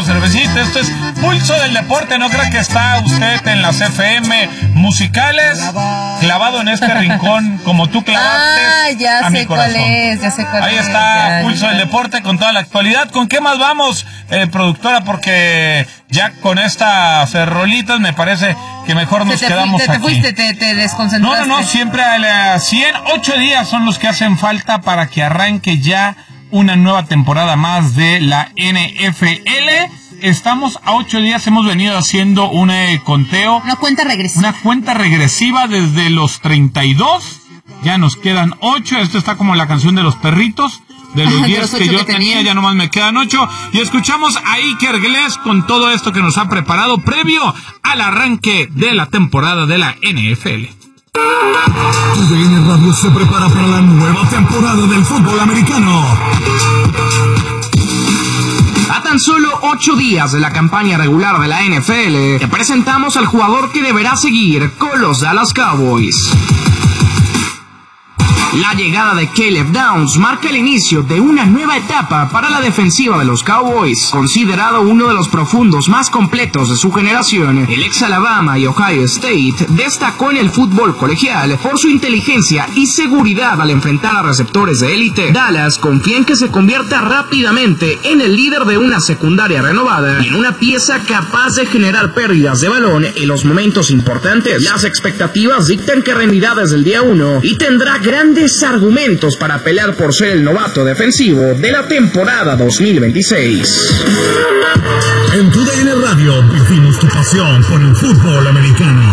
cervecita. Esto es Pulso del Deporte. No creo que está usted en las FM musicales clavado en este rincón como tú clavaste ya sé cuál es, Ahí está Pulso del Deporte con toda la actualidad. ¿Con qué más vamos, productora? Porque ya con estas rolitas me parece que mejor nos quedamos aquí. Te fuiste, te desconcentraste. No, siempre a 8 días son los que hacen falta para que arranque ya una nueva temporada más de la NFL. Estamos a 8 días, hemos venido haciendo un conteo. Una cuenta regresiva desde los 32. Ya nos quedan 8. Esto está como la canción de los perritos. De los 10 que yo tenía, ya nomás me quedan 8. Y escuchamos a Iker Gles con todo esto que nos ha preparado previo al arranque de la temporada de la NFL. TUDN Radio se prepara para la nueva temporada del fútbol americano. A tan solo 8 días de la campaña regular de la NFL, te presentamos al jugador que deberá seguir con los Dallas Cowboys. La llegada de Caleb Downs marca el inicio de una nueva etapa para la defensiva de los Cowboys. Considerado uno de los profundos más completos de su generación, el ex Alabama y Ohio State destacó en el fútbol colegial por su inteligencia y seguridad al enfrentar a receptores de élite. Dallas confía en que se convierta rápidamente en el líder de una secundaria renovada y en una pieza capaz de generar pérdidas de balón en los momentos importantes. Las expectativas dictan que rendirá desde el día 1 y tendrá grandes argumentos para pelear por ser el novato defensivo de la temporada 2026. En TUDN Radio vivimos tu pasión por el fútbol americano.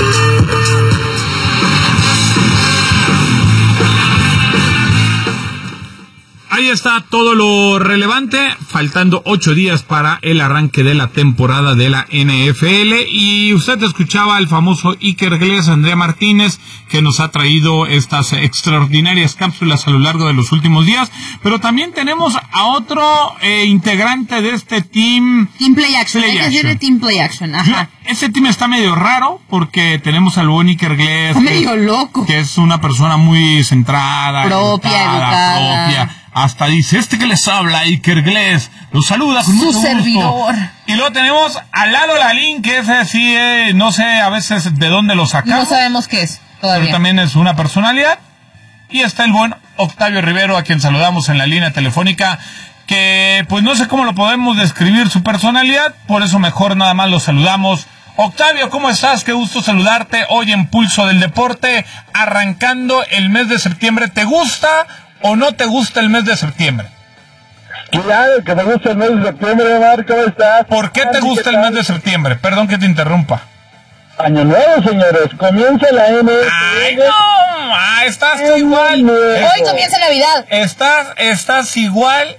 Ahí está todo lo relevante, faltando 8 días para el arranque de la temporada de la NFL. Y usted escuchaba al famoso Iker Gles, Andrea Martínez, que nos ha traído estas extraordinarias cápsulas a lo largo de los últimos días. Pero también tenemos a otro integrante de este Team Play Action. Hay que decir de Team Play Action, ajá. Ese team está medio raro porque tenemos al buen Iker Gles. Está medio loco. Que es una persona muy centrada, educada. Hasta dice, que les habla, Iker Gles, los saluda con mucho gusto. Su servidor. Y luego tenemos al lado Lalín, que ese sí, no sé a veces de dónde lo sacamos. No sabemos qué es todavía. Pero también es una personalidad. Y está el buen Octavio Rivero, a quien saludamos en la línea telefónica, que pues no sé cómo lo podemos describir su personalidad, por eso mejor nada más lo saludamos. Octavio, ¿cómo estás? Qué gusto saludarte hoy en Pulso del Deporte, arrancando el mes de septiembre. ¿Te gusta o no te gusta el mes de septiembre? Claro que me gusta el mes de septiembre, Omar, ¿cómo estás? ¿Por qué te gusta el mes de septiembre? Perdón que te interrumpa. Año nuevo, señores, comienza la NFL. ¡Ay, no! Estás igual. Hoy comienza Navidad. Estás igual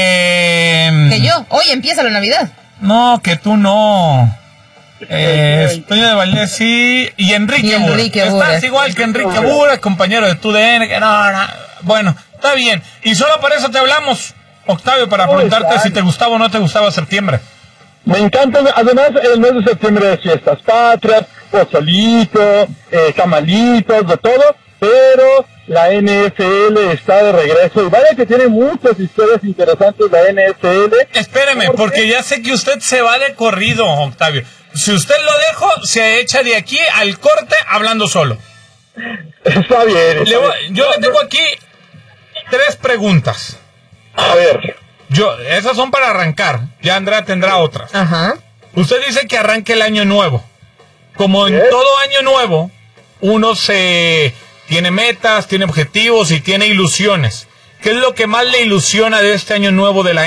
que yo. Hoy empieza la Navidad. No, que tú no. Toño de Valdés sí, y Enrique Bura. Estás igual que Enrique Bura, compañero de TUDN, que no. Bueno, está bien. Y solo por eso te hablamos, Octavio, para preguntarte si te gustaba o no te gustaba septiembre. Me encanta, además el mes de septiembre de fiestas patrias, pozolito, tamalitos, de todo, pero la NFL está de regreso y vaya que tiene muchas historias interesantes la NFL. Espéreme, porque ya sé que usted se va de corrido, Octavio. Si usted lo dejo, se echa de aquí al corte hablando solo. Está bien. Yo le tengo aquí 3 preguntas. A ver. Esas son para arrancar. Ya Andrea tendrá otras. Ajá. Usted dice que arranque el año nuevo. Como en todo año nuevo, uno tiene metas, tiene objetivos y tiene ilusiones. ¿Qué es lo que más le ilusiona de este año nuevo de la